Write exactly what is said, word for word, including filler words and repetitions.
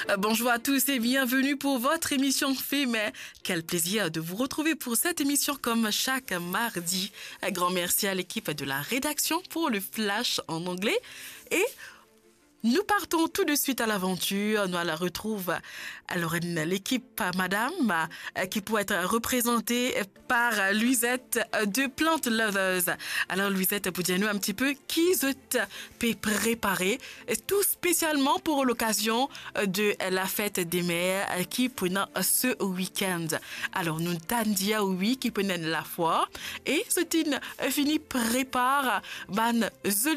Bonjour à tous et bienvenue pour votre émission Femmes. Quel plaisir de vous retrouver pour cette émission comme chaque mardi. Un grand merci à l'équipe de la rédaction pour le flash en anglais. Et nous partons tout de suite à l'aventure. Nous la retrouve alors l'équipe Madame qui pourrait être représentée par Luisette de Plant Lovers. Alors Luisette, pour dire nous un petit peu qui vous peut préparer tout spécialement pour l'occasion de la fête des mères qui pendant ce week-end. Alors nous t'en dire oui qui pendant la foire et c'est une fini prépare ban